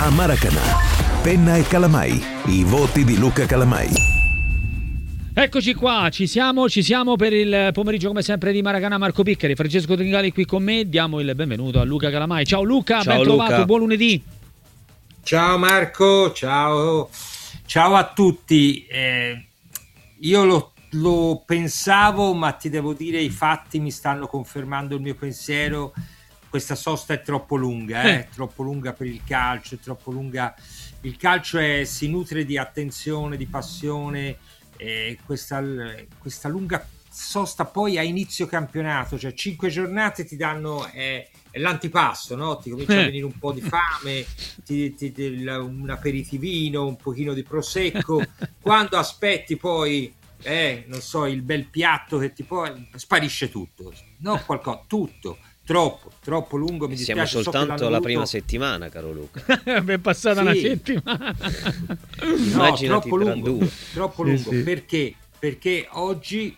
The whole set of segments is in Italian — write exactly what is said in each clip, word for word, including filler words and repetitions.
a Maracanã. Penna e Calamai, i voti di Luca Calamai. Eccoci qua, ci siamo, ci siamo per il pomeriggio come sempre di Maracanã. Marco Piccari, Francesco Tringali qui con me. Diamo il benvenuto a Luca Calamai. Ciao Luca, ciao, ben trovato, Luca. Buon lunedì. Ciao Marco, ciao, ciao a tutti. Eh, io lo, lo pensavo, ma ti devo dire i fatti mi stanno confermando il mio pensiero. Questa sosta è troppo lunga, eh? È troppo lunga per il calcio, è troppo lunga. Il calcio è, si nutre di attenzione, di passione. Eh, questa, questa lunga sosta poi a inizio campionato, cioè cinque giornate ti danno eh, è l'antipasto, no? Ti comincia a venire un po' di fame, ti, ti, ti, un aperitivino, un pochino di prosecco. Quando aspetti poi eh, non so, il bel piatto che ti poi sparisce tutto, no? Qualcosa, tutto troppo, troppo lungo. Mi Siamo dispiace, soltanto so alla avuto... prima settimana, caro Luca. È passata sì. una settimana. No, troppo lungo, troppo lungo. Sì, sì. Perché? Perché oggi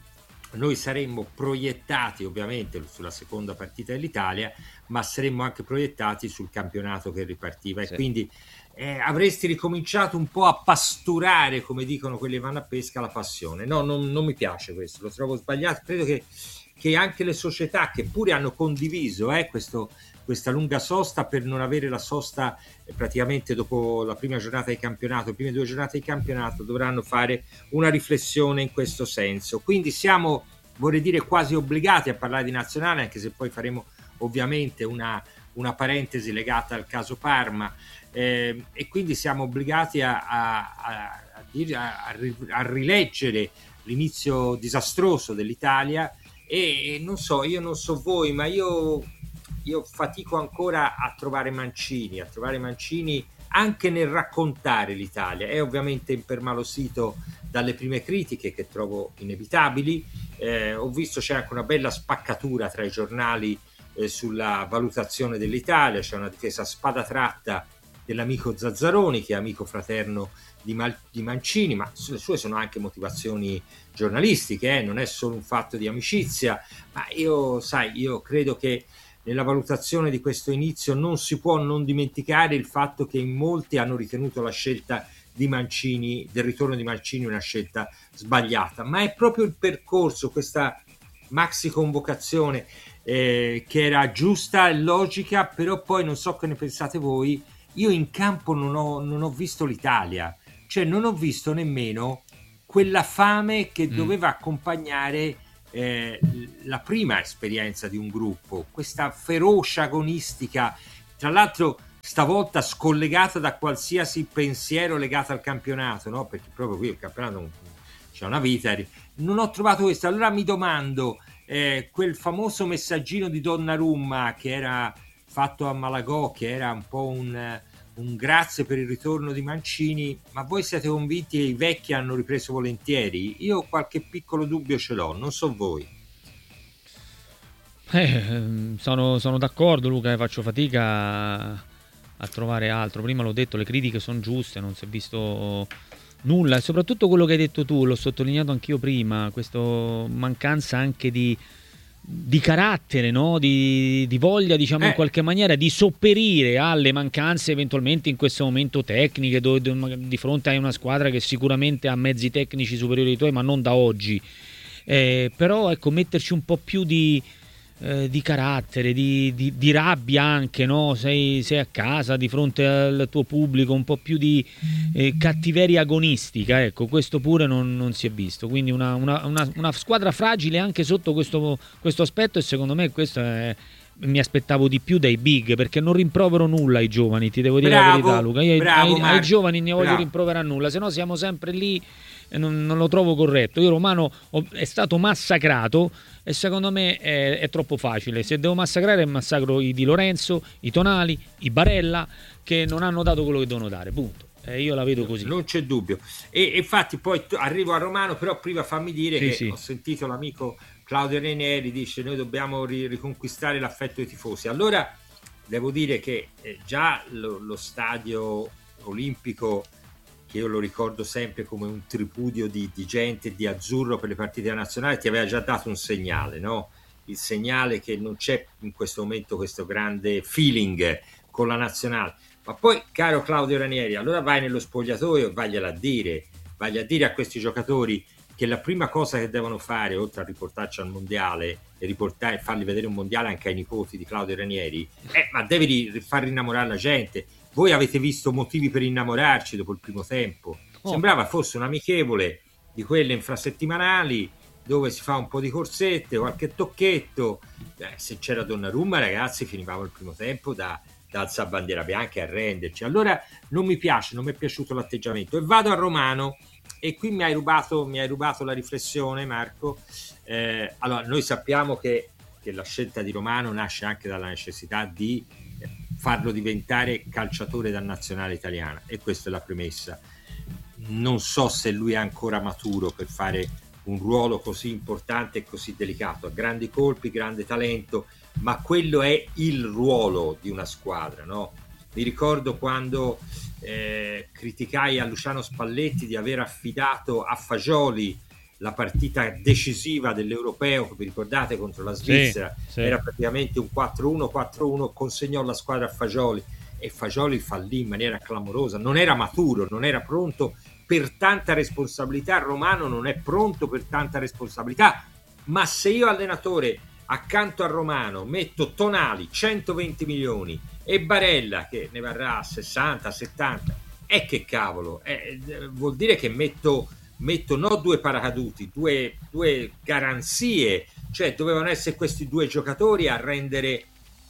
noi saremmo proiettati ovviamente sulla seconda partita dell'Italia, ma saremmo anche proiettati sul campionato che ripartiva, sì. E quindi eh, avresti ricominciato un po' a pasturare, come dicono quelli che vanno a pesca, la passione. No, non, non mi piace questo, lo trovo sbagliato. Credo che che anche le società che pure hanno condiviso eh, questo, questa lunga sosta per non avere la sosta eh, praticamente dopo la prima giornata di campionato, le prime due giornate di campionato, dovranno fare una riflessione in questo senso. Quindi siamo, vorrei dire, quasi obbligati a parlare di nazionale, anche se poi faremo ovviamente una, una parentesi legata al caso Parma, eh, e quindi siamo obbligati a, a, a, a, dire, a, a rileggere l'inizio disastroso dell'Italia. E non so, io non so voi, ma io, io fatico ancora a trovare Mancini, a trovare Mancini anche nel raccontare l'Italia. È ovviamente impermalosito dalle prime critiche che trovo inevitabili. Eh, ho visto c'è anche una bella spaccatura tra i giornali eh, sulla valutazione dell'Italia, c'è una difesa a spada tratta dell'amico Zazzaroni, che è amico fraterno di, Mal- di Mancini, ma le sue sono anche motivazioni giornalistiche, eh? Non è solo un fatto di amicizia. Ma io, sai, io credo che nella valutazione di questo inizio non si può non dimenticare il fatto che in molti hanno ritenuto la scelta di Mancini, del ritorno di Mancini, una scelta sbagliata, ma è proprio il percorso, questa maxi convocazione eh, che era giusta e logica, però poi non so che ne pensate voi. Io in campo non ho, non ho visto l'Italia, cioè non ho visto nemmeno quella fame che Mm. doveva accompagnare eh, la prima esperienza di un gruppo, questa ferocia agonistica, tra l'altro stavolta scollegata da qualsiasi pensiero legato al campionato, no? Perché proprio qui il campionato non, c'è una vita. Non ho trovato questo. Allora mi domando, eh, quel famoso messaggino di Donnarumma che era fatto a Malagò, che era un po' un, un grazie per il ritorno di Mancini, ma voi siete convinti che i vecchi hanno ripreso volentieri? Io qualche piccolo dubbio ce l'ho, non so voi. Eh, sono, sono d'accordo, Luca, faccio fatica a, a trovare altro. Prima l'ho detto, le critiche sono giuste, non si è visto nulla, e soprattutto quello che hai detto tu, l'ho sottolineato anch'io prima, questa mancanza anche di di carattere, no? di, di voglia, diciamo, Eh. in qualche maniera di sopperire alle mancanze eventualmente in questo momento tecniche, dove, dove, di fronte a una squadra che sicuramente ha mezzi tecnici superiori ai tuoi, ma non da oggi. Eh, però ecco, metterci un po' più di, eh, di carattere, di, di, di rabbia anche, no? Sei, sei a casa di fronte al tuo pubblico, un po' più di eh, cattiveria agonistica, ecco, questo pure non, non si è visto. Quindi una, una, una, una squadra fragile anche sotto questo, questo aspetto, e secondo me questo è, mi aspettavo di più dai big, perché non rimprovero nulla ai giovani, ti devo dire Bravo, la verità, Luca. Io bravo, ai, ai Marco, giovani ne voglio bravo. rimproverare nulla, se no siamo sempre lì. Non, non lo trovo corretto. Io Romano ho, è stato massacrato e secondo me è, è troppo facile. Se devo massacrare, massacro i Di Lorenzo, i Tonali, i Barella, che non hanno dato quello che devono dare, punto. E io la vedo così. Non c'è dubbio. E, e infatti poi t- arrivo a Romano, però prima fammi dire Sì, che sì. ho sentito l'amico Claudio Ranieri dice noi dobbiamo ri- riconquistare l'affetto dei tifosi. Allora devo dire che eh, già lo, lo stadio olimpico, che io lo ricordo sempre come un tripudio di, di gente di azzurro per le partite nazionali, ti aveva già dato un segnale, no? Il segnale che non c'è in questo momento questo grande feeling con la nazionale. Ma poi, caro Claudio Ranieri, allora vai nello spogliatoio e vagliela a dire, vai a dire a questi giocatori che la prima cosa che devono fare, oltre a riportarci al mondiale e riportare, fargli vedere un mondiale anche ai nipoti di Claudio Ranieri, eh, ma devi ri- far rinnamorare la gente. Voi avete visto motivi per innamorarci dopo il primo tempo? Oh. Sembrava fosse un amichevole di quelle infrasettimanali dove si fa un po' di corsette, qualche tocchetto. Eh, se c'era Donnarumma, ragazzi, finivamo il primo tempo da, da alzare bandiera bianca e arrenderci. Allora non mi piace, non mi è piaciuto l'atteggiamento. E vado a Romano, e qui mi hai rubato, mi hai rubato la riflessione, Marco. Eh, allora, noi sappiamo che, che la scelta di Romano nasce anche dalla necessità di farlo diventare calciatore da nazionale italiana, e questa è la premessa. Non so se lui è ancora maturo per fare un ruolo così importante e così delicato. Ha grandi colpi, grande talento, ma quello è il ruolo di una squadra, no? Mi ricordo quando eh, criticai a Luciano Spalletti di aver affidato a Fagioli la partita decisiva dell'Europeo, vi ricordate, contro la Svizzera. Sì, sì. Era praticamente un quattro uno quattro uno, consegnò la squadra a Fagioli e Fagioli fallì in maniera clamorosa. Non era maturo, non era pronto per tanta responsabilità. Romano non è pronto per tanta responsabilità, ma se io allenatore accanto a Romano metto Tonali centoventi milioni e Barella che ne varrà sessanta settanta, e che cavolo, eh, vuol dire che metto metto no due paracaduti, due, due garanzie, cioè dovevano essere questi due giocatori a rendere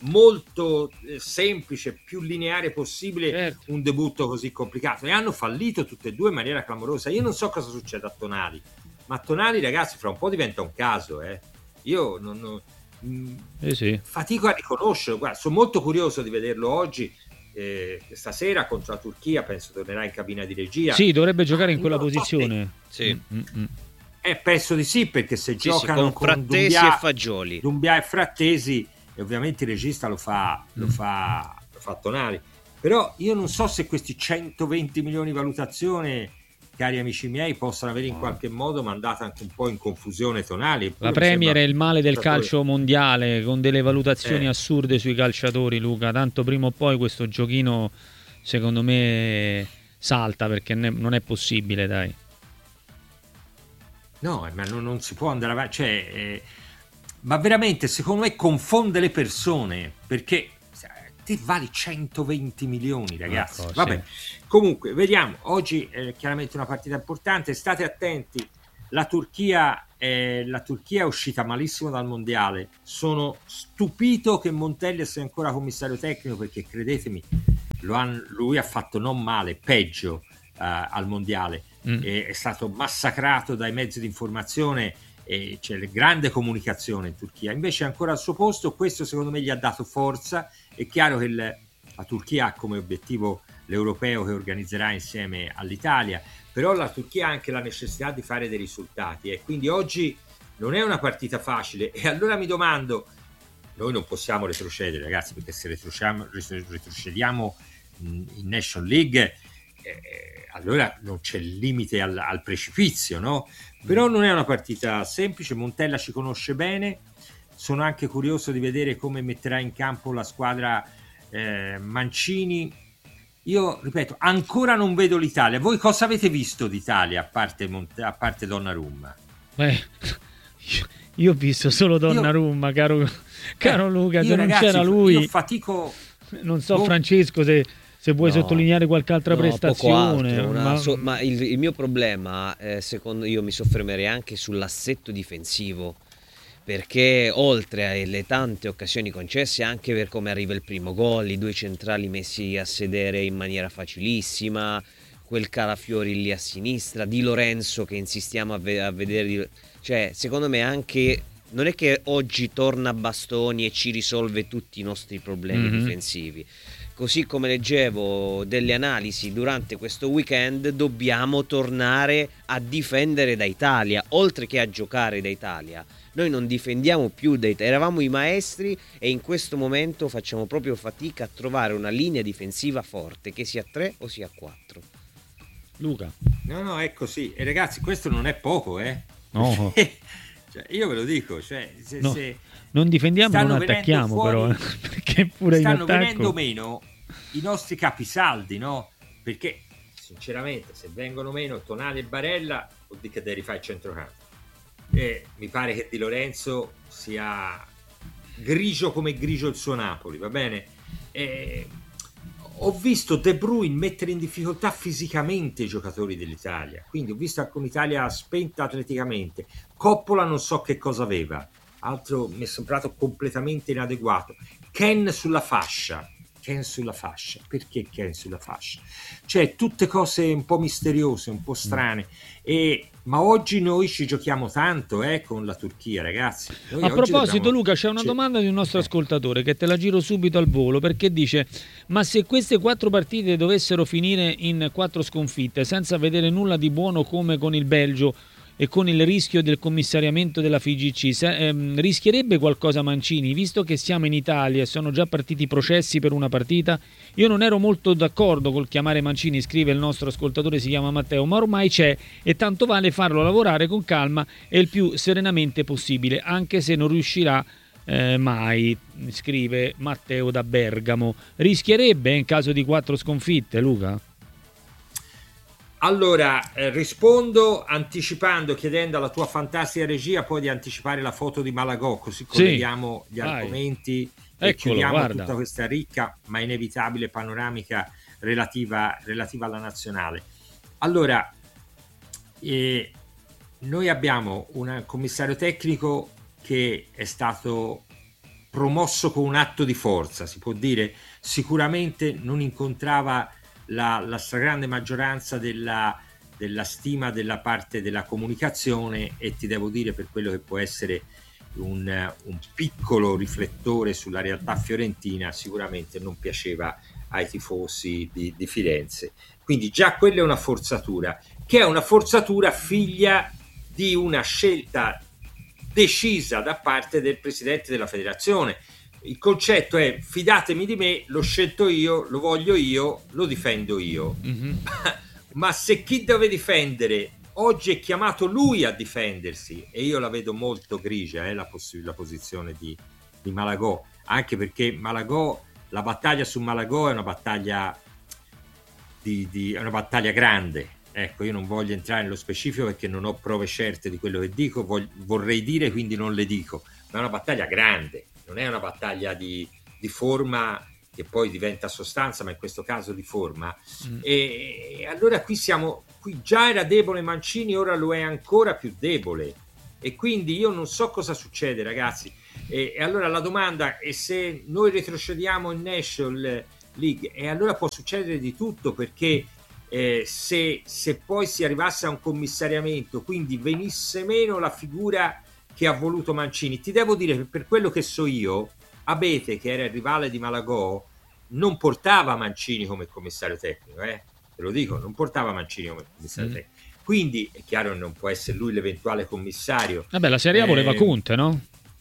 molto eh, semplice, più lineare possibile, certo, un debutto così complicato, e hanno fallito tutte e due in maniera clamorosa. Io non so cosa succede a Tonali, ma Tonali, ragazzi, fra un po' diventa un caso, eh. Io non, non mh, eh sì. fatico a riconoscerlo. Guarda, sono molto curioso di vederlo oggi. Eh, stasera contro la Turchia penso tornerà in cabina di regia. Sì, dovrebbe giocare in quella so posizione. Sì. Mm-mm. Eh, penso di sì, perché se Sì, giocano sì, con con Frattesi Dumbia, e Fagioli, Dumbia e Frattesi, e ovviamente il regista lo fa, lo Mm. fa, lo fa Tonali. Però io non so se questi centoventi milioni di valutazione, cari amici miei, possano avere in qualche modo mandato anche un po' in confusione Tonali. Eppure La mi Premier sembra è il male del giocatore- calcio mondiale, con delle valutazioni Eh. assurde sui calciatori, Luca. Tanto prima o poi questo giochino, secondo me, salta, perché ne- non è possibile, dai. No, ma non, non si può andare avanti, cioè, eh, ma veramente secondo me confonde le persone, perché te vali centoventi milioni, ragazzi. Ecco, Vabbè, comunque vediamo. Oggi è chiaramente una partita importante, state attenti. La Turchia, eh, la Turchia è uscita malissimo dal mondiale. Sono stupito che Montella sia ancora commissario tecnico, perché credetemi, lo han- lui ha fatto non male, peggio eh, al mondiale. Mm. E è stato massacrato dai mezzi di informazione, e c'è grande comunicazione in Turchia. Invece è ancora al suo posto. Questo secondo me gli ha dato forza. È chiaro che il, la Turchia ha come obiettivo l'europeo che organizzerà insieme all'Italia, però la Turchia ha anche la necessità di fare dei risultati, e quindi oggi non è una partita facile. E allora mi domando, noi non possiamo retrocedere, ragazzi, perché se retrocediamo, retrocediamo in National League, eh, allora non c'è limite al, al precipizio, no? Però non è una partita semplice. Montella ci conosce bene. Sono anche curioso di vedere come metterà in campo la squadra eh, Mancini. Io ripeto, ancora non vedo l'Italia. Voi cosa avete visto d'Italia a parte, Mont- a parte Donnarumma? Eh, io, io ho visto solo Donnarumma, io, caro, caro Luca, io, se non ragazzi, c'era lui. Io fatico. Non so, oh. Francesco, se, se vuoi No, sottolineare qualche altra no, prestazione. altro, una, ma so, ma il, il mio problema, eh, secondo io, mi soffermerei anche sull'assetto difensivo, perché oltre alle tante occasioni concesse, anche per come arriva il primo gol, i due centrali messi a sedere in maniera facilissima, quel Calafiori lì a sinistra, Di Lorenzo che insistiamo a, ve- a vedere, cioè secondo me anche non è che oggi torna Bastoni e ci risolve tutti i nostri problemi mm-hmm. difensivi. Così come leggevo delle analisi durante questo weekend, dobbiamo tornare a difendere da Italia, oltre che a giocare da Italia. Noi non difendiamo più da Italia, eravamo i maestri e in questo momento facciamo proprio fatica a trovare una linea difensiva forte, che sia tre o sia quattro. Luca. No, no, è così. E ragazzi, questo non è poco, eh? No. Cioè, io ve lo dico, cioè, se, no. se non difendiamo, non attacchiamo, fuori, però, eh, perché pure stanno in attacco venendo meno i nostri capisaldi, no? Perché sinceramente se vengono meno Tonali e Barella vuol dire che devi rifare il centrocampo, e mi pare che Di Lorenzo sia grigio come grigio il suo Napoli, va bene? E ho visto De Bruyne mettere in difficoltà fisicamente i giocatori dell'Italia, quindi ho visto anche un'Italia spenta atleticamente. Coppola non so che cosa aveva, altro mi è sembrato completamente inadeguato. Ken sulla fascia, Ken sulla fascia, perché Ken sulla fascia? Cioè tutte cose un po' misteriose, un po' strane, e ma oggi noi ci giochiamo tanto eh, con la Turchia, ragazzi. Noi a proposito dobbiamo... Luca, c'è una c'è... domanda di un nostro ascoltatore che te la giro subito al volo, perché dice: ma se queste quattro partite dovessero finire in quattro sconfitte senza vedere nulla di buono come con il Belgio e con il rischio del commissariamento della F I G C, se, ehm, rischierebbe qualcosa Mancini, visto che siamo in Italia e sono già partiti processi per una partita? Io non ero molto d'accordo col chiamare Mancini, scrive il nostro ascoltatore, si chiama Matteo, ma ormai c'è e tanto vale farlo lavorare con calma e il più serenamente possibile, anche se non riuscirà eh, mai, scrive Matteo da Bergamo. Rischierebbe in caso di quattro sconfitte, Luca? Allora, eh, rispondo anticipando, chiedendo alla tua fantastica regia poi di anticipare la foto di Malagò, così colleghiamo sì, gli vai. argomenti e Eccolo, chiudiamo guarda. tutta questa ricca ma inevitabile panoramica relativa, relativa alla nazionale. Allora, eh, noi abbiamo un commissario tecnico che è stato promosso con un atto di forza, si può dire, sicuramente non incontrava La, la stragrande maggioranza della, della stima della parte della comunicazione, e ti devo dire, per quello che può essere un, un piccolo riflettore sulla realtà fiorentina, sicuramente non piaceva ai tifosi di, di Firenze. Quindi già quella è una forzatura, che è una forzatura figlia di una scelta decisa da parte del presidente della federazione. Il concetto è: fidatemi di me, l'ho scelto io, lo voglio io, lo difendo io. Mm-hmm. Ma se chi deve difendere oggi è chiamato lui a difendersi, e io la vedo molto grigia eh, la, poss- la posizione di, di Malagò, anche perché Malagò, la battaglia su Malagò è una battaglia di, di, è una battaglia grande. Ecco, io non voglio entrare nello specifico perché non ho prove certe di quello che dico, voglio, vorrei dire, quindi non le dico, ma è una battaglia grande. Non è una battaglia di, di forma che poi diventa sostanza, ma in questo caso di forma. Mm. E, e allora qui siamo, qui già era debole Mancini, ora lo è ancora più debole. E quindi io non so cosa succede, ragazzi. E, e allora la domanda è: se noi retrocediamo in National League, e allora può succedere di tutto, perché eh, se, se poi si arrivasse a un commissariamento, quindi venisse meno la figura che ha voluto Mancini. Ti devo dire che, per quello che so io, Abete, che era il rivale di Malagò, non portava Mancini come commissario tecnico, eh? Te lo dico, non portava Mancini come commissario mm. tecnico. Quindi è chiaro che non può essere lui l'eventuale commissario. Vabbè, la Serie A eh, voleva Conte, no?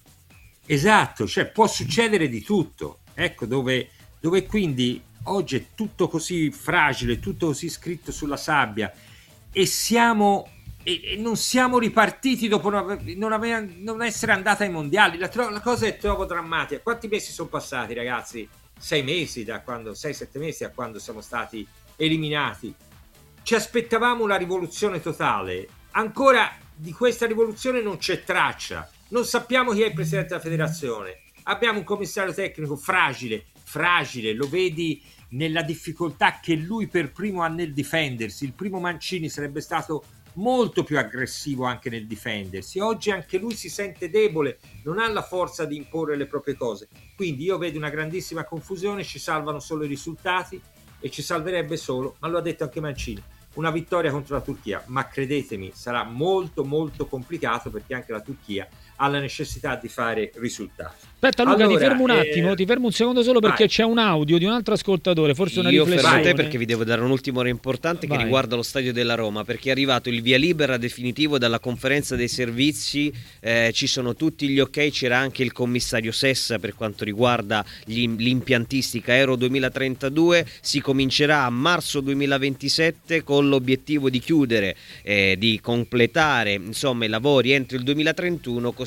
Esatto, cioè può succedere di tutto. Ecco, dove, dove quindi oggi è tutto così fragile, tutto così scritto sulla sabbia, e siamo... e non siamo ripartiti dopo non, aveva, non essere andata ai mondiali. La, tro- la cosa è troppo drammatica. Quanti mesi sono passati, ragazzi? Sei mesi da quando, sei sette mesi da quando siamo stati eliminati. Ci aspettavamo una rivoluzione totale. Ancora di questa rivoluzione non c'è traccia. Non sappiamo chi è il presidente della federazione. Abbiamo un commissario tecnico fragile, fragile, lo vedi nella difficoltà che lui per primo ha nel difendersi. Il primo Mancini sarebbe stato molto più aggressivo anche nel difendersi. Oggi anche lui si sente debole, non ha la forza di imporre le proprie cose. Quindi io vedo una grandissima confusione. Ci salvano solo i risultati, e ci salverebbe solo, ma lo ha detto anche Mancini, una vittoria contro la Turchia. Ma credetemi, sarà molto molto complicato, perché anche la Turchia ha la necessità di fare risultati. Aspetta Luca, allora, ti fermo un attimo, eh... ti fermo un secondo solo, perché vai. C'è un audio di un altro ascoltatore, forse una Io riflessione. Io fermo te perché vi devo dare un'ultima ora importante vai. Che riguarda lo stadio della Roma, perché è arrivato il via libera definitivo dalla conferenza dei servizi, eh, ci sono tutti gli ok, c'era anche il commissario Sessa per quanto riguarda gli, l'impiantistica Euro duemilatrentadue, si comincerà a marzo duemilaventisette con l'obiettivo di chiudere, eh, di completare insomma i lavori entro il duemilatrentuno, così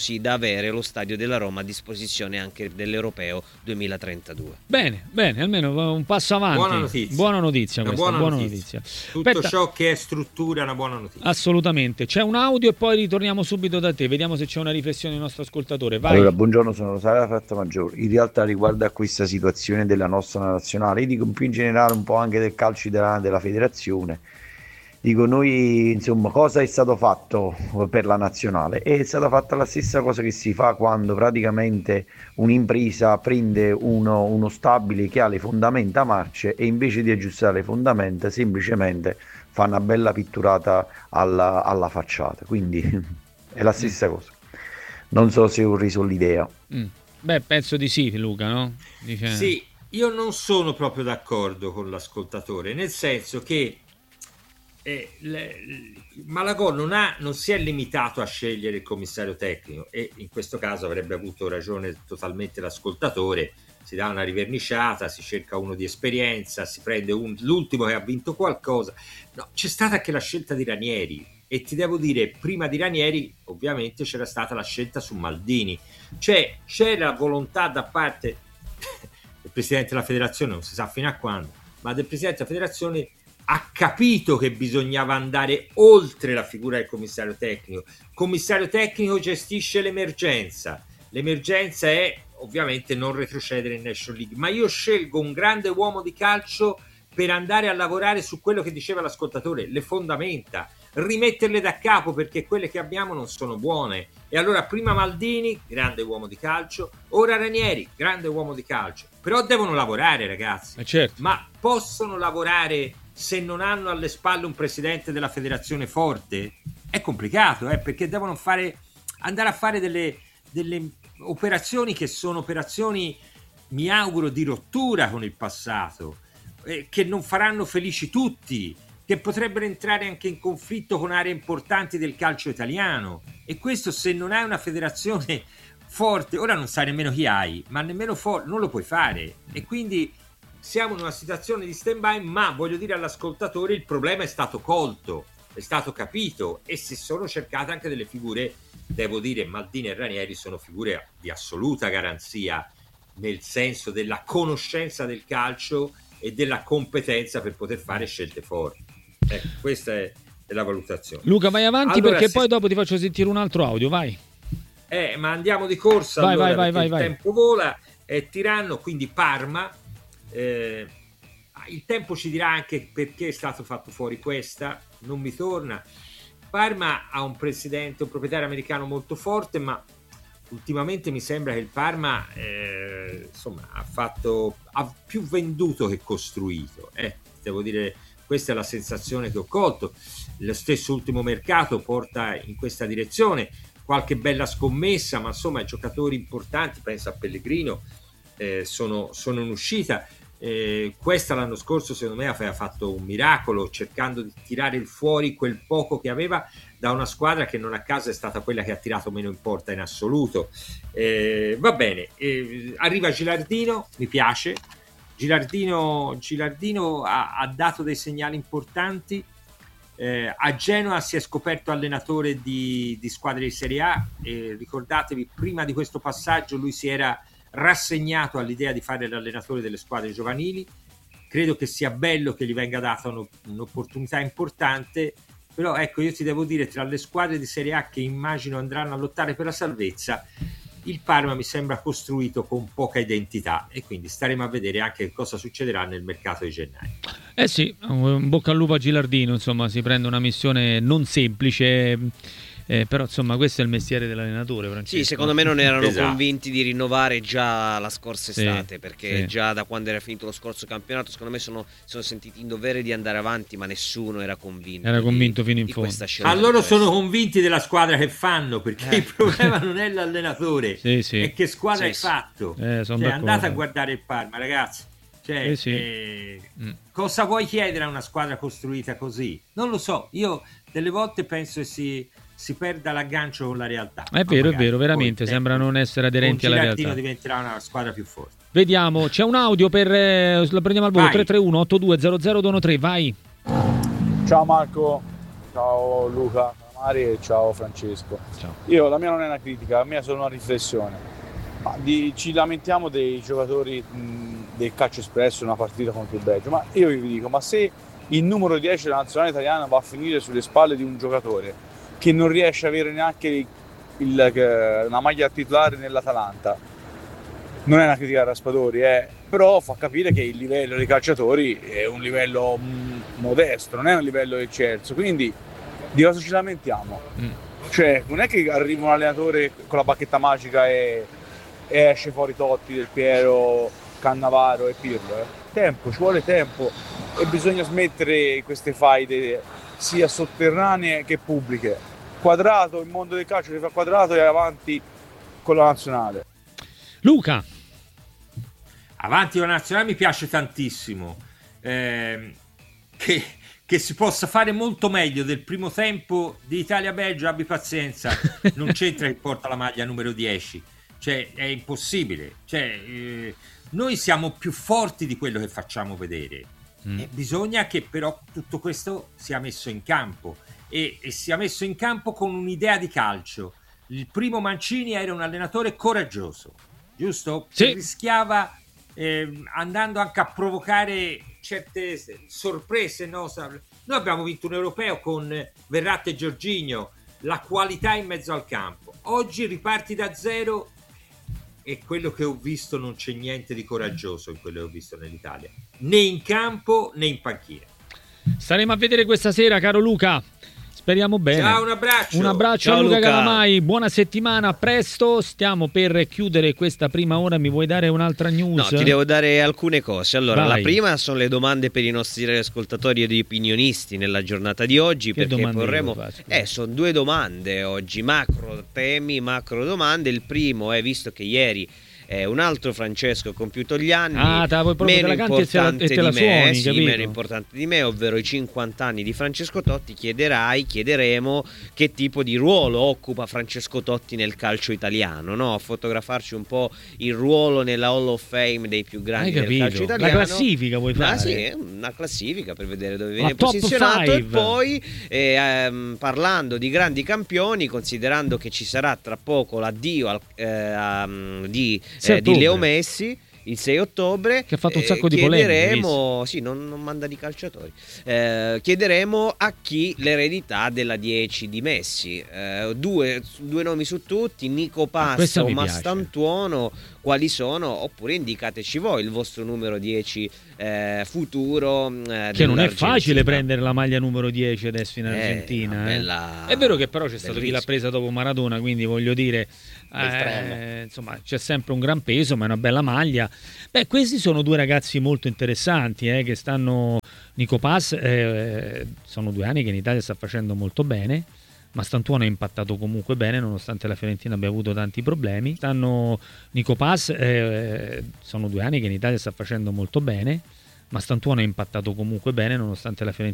così da avere lo stadio della Roma a disposizione anche dell'Europeo duemilatrentadue. Bene, bene, almeno un passo avanti. Buona notizia. Buona notizia Una questa, buona buona notizia. notizia. Tutto Aspetta. ciò che è struttura è una buona notizia. Assolutamente. C'è un audio e poi ritorniamo subito da te. Vediamo se c'è una riflessione del nostro ascoltatore. Vai. Allora, buongiorno, sono Rosario Frattamaggiore. In realtà riguardo a questa situazione della nostra nazionale, io dico più in generale un po' anche del calcio italiano, della federazione. Dico, noi insomma, cosa è stato fatto per la nazionale? È stata fatta la stessa cosa che si fa quando praticamente un'impresa prende uno, uno stabile che ha le fondamenta a marce e invece di aggiustare le fondamenta semplicemente fa una bella pitturata alla, alla facciata. Quindi è la stessa cosa. Non so se ho reso l'idea. Mm. Beh, penso di sì, Luca, no? Dice... Sì, io non sono proprio d'accordo con l'ascoltatore, nel senso che Eh, le, Malagò non, ha, non si è limitato a scegliere il commissario tecnico, e in questo caso avrebbe avuto ragione totalmente l'ascoltatore. Si dà una riverniciata, si cerca uno di esperienza, si prende un, l'ultimo che ha vinto qualcosa. No, c'è stata anche la scelta di Ranieri, e ti devo dire, prima di Ranieri ovviamente c'era stata la scelta su Maldini, cioè c'era volontà da parte del presidente della federazione, non si sa fino a quando, ma del presidente della federazione, ha capito che bisognava andare oltre la figura del commissario tecnico. Il commissario tecnico gestisce l'emergenza, l'emergenza è ovviamente non retrocedere in National League, ma io scelgo un grande uomo di calcio per andare a lavorare su quello che diceva l'ascoltatore, le fondamenta, rimetterle da capo, perché quelle che abbiamo non sono buone. E allora prima Maldini, grande uomo di calcio, ora Ranieri, grande uomo di calcio, però devono lavorare, ragazzi. Eh certo. Ma possono lavorare se non hanno alle spalle un presidente della federazione forte? È complicato, eh, perché devono fare, andare a fare delle, delle operazioni che sono operazioni, mi auguro, di rottura con il passato, eh, che non faranno felici tutti, che potrebbero entrare anche in conflitto con aree importanti del calcio italiano. E questo, se non hai una federazione forte, ora non sai nemmeno chi hai, ma nemmeno forte, non lo puoi fare. E quindi siamo in una situazione di stand-by, ma voglio dire all'ascoltatore, il problema è stato colto, è stato capito, e si sono cercate anche delle figure. Devo dire, Maldini e Ranieri sono figure di assoluta garanzia, nel senso della conoscenza del calcio e della competenza per poter fare scelte forti. Ecco, questa è, è la valutazione. Luca, vai avanti, allora, perché se... poi dopo ti faccio sentire un altro audio, vai. Eh, ma andiamo di corsa, vai, allora, vai, vai, il vai, tempo vai. vola, è tiranno, quindi Parma. Eh, il tempo ci dirà anche perché è stato fatto fuori Cuesta, non mi torna. Parma ha un presidente, un proprietario americano molto forte, ma ultimamente mi sembra che il Parma eh, insomma ha fatto ha più venduto che costruito, eh, devo dire, questa è la sensazione che ho colto. Lo stesso ultimo mercato porta in questa direzione, qualche bella scommessa, ma insomma i giocatori importanti, penso a Pellegrino, eh, sono, sono in uscita. Eh, questa l'anno scorso secondo me aveva fatto un miracolo, cercando di tirare il fuori quel poco che aveva da una squadra che non a caso è stata quella che ha tirato meno in porta in assoluto. Eh, va bene, eh, arriva Gilardino, mi piace. Gilardino, Gilardino ha, ha dato dei segnali importanti. Eh, a Genoa si è scoperto allenatore di, di squadre di Serie A, e ricordatevi, prima di questo passaggio lui si era rassegnato all'idea di fare l'allenatore delle squadre giovanili. Credo che sia bello che gli venga data un'opportunità importante, però ecco, io ti devo dire, tra le squadre di Serie A che immagino andranno a lottare per la salvezza, il Parma mi sembra costruito con poca identità, e quindi staremo a vedere anche cosa succederà nel mercato di gennaio. Eh sì, un bocca al lupo a Gilardino, insomma, si prende una missione non semplice. Eh, però insomma questo è il mestiere dell'allenatore, Francesco. Sì, secondo me non erano esatto. convinti di rinnovare già la scorsa estate, sì, perché sì. già da quando era finito lo scorso campionato secondo me sono, sono sentiti in dovere di andare avanti, ma nessuno era convinto era convinto di, fino in di fondo. questa scelta. A loro sono convinti della squadra che fanno, perché eh. il problema non è l'allenatore, sì, sì. è che squadra sì, hai sì. fatto. Eh, cioè, andate a guardare il Parma, ragazzi, cioè, eh, sì. eh, mm. cosa vuoi chiedere a una squadra costruita così? Non lo so, io delle volte penso che si si perda l'aggancio con la realtà. È vero, magari. è vero, veramente Poi, sembra non essere aderenti alla realtà. Diventerà una squadra più forte. Vediamo, c'è un audio per eh, la prendiamo al volo. Tre tre uno otto due zero zero due uno tre, vai. Ciao Marco, ciao Luca, ciao Mari, ciao Francesco. Ciao. Io la mia non è una critica, la mia è solo una riflessione. Ma di, ci lamentiamo dei giocatori mh, del calcio espresso in una partita contro il Belgio, ma io vi dico, ma se il numero dieci della nazionale italiana va a finire sulle spalle di un giocatore che non riesce a avere neanche il, il, una maglia titolare nell'Atalanta, non è una critica a Raspadori, eh, però fa capire che il livello dei calciatori è un livello mh, modesto, non è un livello eccelso, quindi di cosa ci lamentiamo? Mm. Cioè, non è che arriva un allenatore con la bacchetta magica e, e esce fuori Totti, Del Piero, Cannavaro e Pirlo. Eh. Tempo, ci vuole tempo e bisogna smettere queste faide sia sotterranee che pubbliche. Quadrato, il mondo del calcio si fa quadrato e avanti con la nazionale. Luca. Avanti con la nazionale mi piace tantissimo. Eh, che... che si possa fare molto meglio del primo tempo di Italia-Belgio, abbi pazienza, non c'entra che porta la maglia numero dieci, cioè è impossibile, cioè, eh, noi siamo più forti di quello che facciamo vedere, mm. e bisogna che però tutto questo sia messo in campo e, e sia messo in campo con un'idea di calcio. Il primo Mancini era un allenatore coraggioso, giusto? Sì. Che rischiava eh, andando anche a provocare certe sorprese, no? Noi abbiamo vinto un europeo con Verratti e Jorginho, la qualità in mezzo al campo. Oggi riparti da zero e quello che ho visto non c'è niente di coraggioso in quello che ho visto nell'Italia, né in campo né in panchina. Staremo a vedere questa sera, caro Luca. Speriamo bene. Ciao, un abbraccio. Un abbraccio Ciao, a Luca, Luca Calamai. Buona settimana, a presto. Stiamo per chiudere questa prima ora. Mi vuoi dare un'altra news? No, ti devo dare alcune cose. Allora, Vai. La prima sono le domande per i nostri ascoltatori ed opinionisti nella giornata di oggi. Che perché porremo. Fare, eh, sono due domande oggi, macro temi, macro domande. Il primo è, visto che ieri eh, un altro Francesco ha compiuto gli anni, ah, te la vuoi proprio, meno te la canti importante e te la, e te la di me, suoni, sì, capito? meno importante di me, ovvero i cinquanta anni di Francesco Totti. Chiederai, chiederemo che tipo di ruolo occupa Francesco Totti nel calcio italiano, no? A fotografarci un po' il ruolo nella Hall of Fame dei più grandi del calcio italiano. La classifica vuoi fare? Ah, sì, una classifica per vedere dove viene La top posizionato five. E poi eh, ehm, parlando di grandi campioni, considerando che ci sarà tra poco l'addio al, eh, um, di, eh, di Leo Messi il sei ottobre, che ha fatto un sacco eh, di polemiche, chiederemo, sì, non, non manda di calciatori, eh, chiederemo a chi l'eredità della dieci di Messi. Eh, due, due nomi su tutti, Nico Passa o Mastantuono, quali sono? Oppure indicateci voi il vostro numero dieci eh, futuro, eh, che non è facile prendere la maglia numero dieci adesso in Argentina, eh, bella, è vero che però c'è stato chi rischio. l'ha presa dopo Maradona, quindi voglio dire eh, insomma c'è sempre un gran peso, ma è una bella maglia. Beh, questi sono due ragazzi molto interessanti, eh, che stanno. Nico Paz eh, sono due anni che in Italia sta facendo molto bene, Mastantuono è impattato comunque bene nonostante la Fiorentina abbia avuto tanti problemi. Stanno Nico Paz eh, sono due anni che in Italia sta facendo molto bene, Mastantuono è impattato comunque bene nonostante la Fiorentina